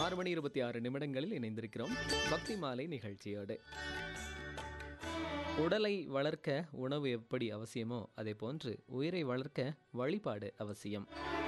6 மணி 26 நிமிடங்களில் இணைந்திருக்கிறோம் பக்தி மாலை நிகழ்ச்சியோடு. உடலை வளர்க்க உணவு எப்படி அவசியமோ அதே போன்று உயிரை வளர்க்க வழிபாடு அவசியம்.